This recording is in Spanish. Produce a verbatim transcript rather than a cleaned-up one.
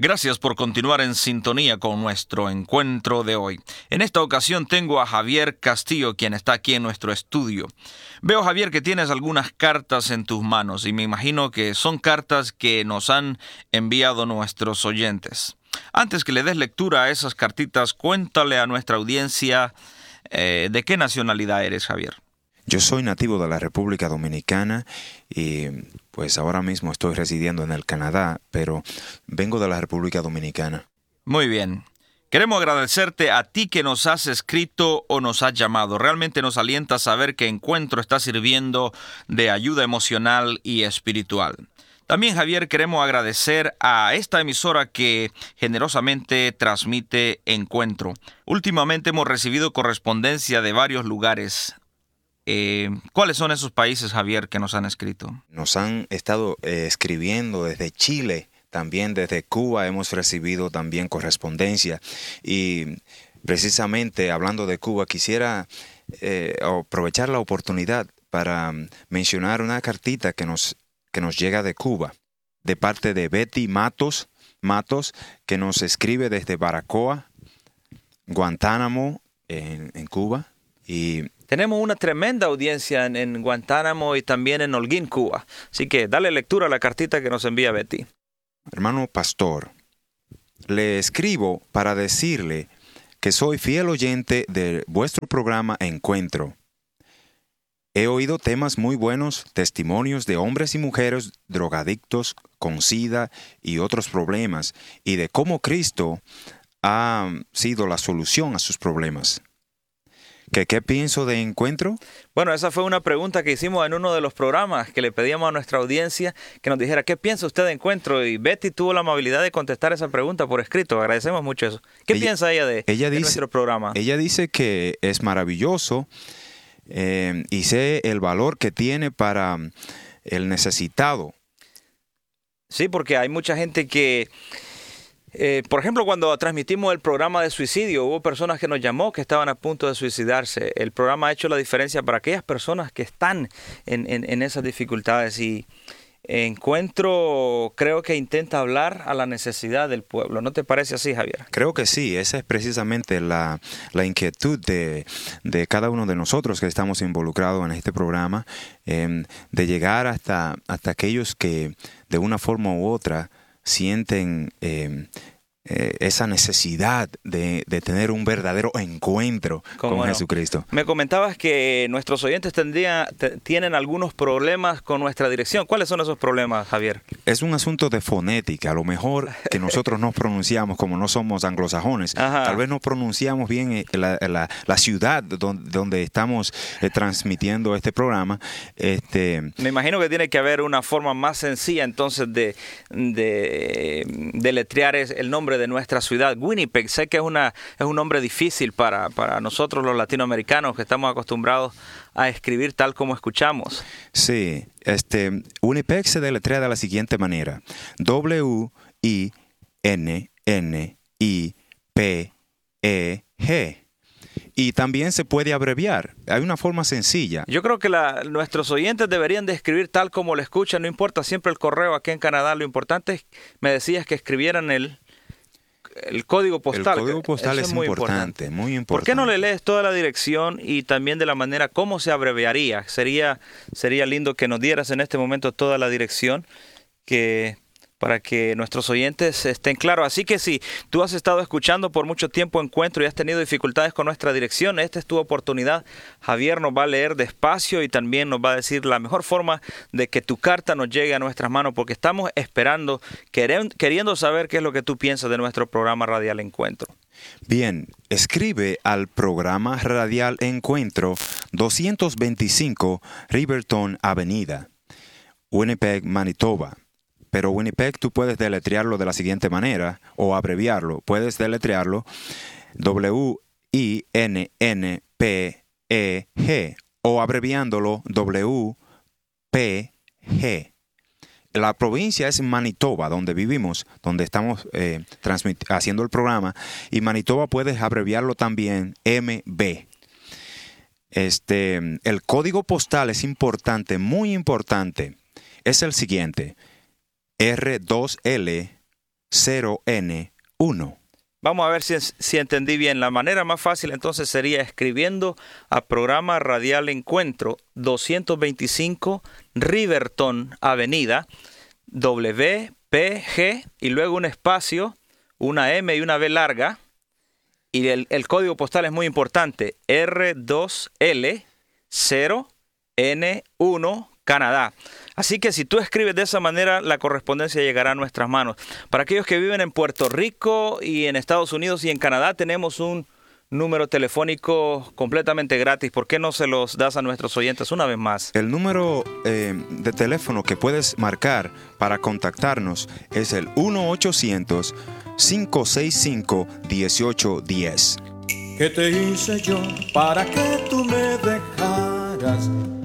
Gracias por continuar en sintonía con nuestro encuentro de hoy. En esta ocasión tengo a Javier Castillo, quien está aquí en nuestro estudio. Veo, Javier, que tienes algunas cartas en tus manos y me imagino que son cartas que nos han enviado nuestros oyentes. Antes que le des lectura a esas cartitas, cuéntale a nuestra audiencia eh, de qué nacionalidad eres, Javier. Yo soy nativo de la República Dominicana y pues ahora mismo estoy residiendo en el Canadá, pero vengo de la República Dominicana. Muy bien. Queremos agradecerte a ti que nos has escrito o nos has llamado. Realmente nos alienta saber que Encuentro está sirviendo de ayuda emocional y espiritual. También, Javier, queremos agradecer a esta emisora que generosamente transmite Encuentro. Últimamente hemos recibido correspondencia de varios lugares. Eh, ¿Cuáles son esos países, Javier, que nos han escrito? Nos han estado eh, escribiendo desde Chile, también desde Cuba hemos recibido también correspondencia. Y precisamente hablando de Cuba, quisiera eh, aprovechar la oportunidad para mencionar una cartita que nos, que nos llega de Cuba, de parte de Betty Matos, Matos, que nos escribe desde Baracoa, Guantánamo, en, en Cuba. Y tenemos una tremenda audiencia en, en Guantánamo y también en Holguín, Cuba. Así que dale lectura a la cartita que nos envía Betty. Hermano pastor, le escribo para decirle que soy fiel oyente de vuestro programa Encuentro. He oído temas muy buenos, testimonios de hombres y mujeres drogadictos con SIDA y otros problemas, y de cómo Cristo ha sido la solución a sus problemas. ¿Qué, ¿Qué pienso de Encuentro? Bueno, esa fue una pregunta que hicimos en uno de los programas, que le pedíamos a nuestra audiencia que nos dijera ¿qué piensa usted de Encuentro? Y Betty tuvo la amabilidad de contestar esa pregunta por escrito. Agradecemos mucho eso. ¿Qué ella, piensa ella de, ella de dice, nuestro programa? Ella dice que es maravilloso eh, y sé el valor que tiene para el necesitado. Sí, porque hay mucha gente que... Eh, por ejemplo, cuando transmitimos el programa de suicidio, hubo personas que nos llamó que estaban a punto de suicidarse. El programa ha hecho la diferencia para aquellas personas que están en, en, en esas dificultades. Y Encuentro creo que intenta hablar a la necesidad del pueblo. ¿No te parece así, Javier? Creo que sí. Esa es precisamente la, la inquietud de, de cada uno de nosotros que estamos involucrados en este programa, eh, de llegar hasta, hasta aquellos que de una forma u otra sienten eh, eh, esa necesidad de, de tener un verdadero encuentro con bueno, Jesucristo. Me comentabas que nuestros oyentes tendría, t- tienen algunos problemas con nuestra dirección. ¿Cuáles son esos problemas, Javier? Es un asunto de fonética. A lo mejor que nosotros nos pronunciamos como no somos anglosajones. Ajá. Tal vez no pronunciamos bien la, la, la ciudad donde, donde estamos eh, transmitiendo este programa. Este, Me imagino que tiene que haber una forma más sencilla entonces de, de, de letrear el nombre de nuestra ciudad, Winnipeg. Sé que es una es un nombre difícil para, para nosotros los latinoamericanos que estamos acostumbrados a escribir tal como escuchamos. Sí, este Winnipeg se deletrea de la siguiente manera: W I N N I P E G. Y también se puede abreviar. Hay una forma sencilla. Yo creo que la, nuestros oyentes deberían de escribir tal como lo escuchan. No importa siempre el correo aquí en Canadá. Lo importante es, me decías, que escribieran el El código postal. El código postal es, es muy importante, importante, muy importante. ¿Por qué no le lees toda la dirección y también de la manera cómo se abreviaría? Sería, sería lindo que nos dieras en este momento toda la dirección que, para que nuestros oyentes estén claros. Así que si tú has estado escuchando por mucho tiempo Encuentro y has tenido dificultades con nuestra dirección, esta es tu oportunidad. Javier nos va a leer despacio y también nos va a decir la mejor forma de que tu carta nos llegue a nuestras manos, porque estamos esperando, queriendo saber qué es lo que tú piensas de nuestro programa radial Encuentro. Bien, escribe al programa radial Encuentro, doscientos veinticinco Riverton Avenida, Winnipeg, Manitoba. Pero Winnipeg tú puedes deletrearlo de la siguiente manera o abreviarlo. Puedes deletrearlo W I N N P E G o abreviándolo W P G. La provincia es Manitoba, donde vivimos, donde estamos eh, transmit- haciendo el programa. Y Manitoba puedes abreviarlo también M B. Este, el código postal es importante, muy importante. Es el siguiente: R dos L cero N uno. Vamos a ver si, si entendí bien. La manera más fácil entonces sería escribiendo a Programa Radial Encuentro, doscientos veinticinco Riverton Avenida, W P G, y luego un espacio, una M y una B larga, y el, el código postal es muy importante, R dos L cero N uno, Canadá. Así que si tú escribes de esa manera, la correspondencia llegará a nuestras manos. Para aquellos que viven en Puerto Rico y en Estados Unidos y en Canadá, tenemos un número telefónico completamente gratis. ¿Por qué no se los das a nuestros oyentes una vez más? El número eh, de teléfono que puedes marcar para contactarnos es el uno ochocientos, cinco seis cinco, uno ocho uno cero. ¿Qué te hice yo para que tú me dejaras?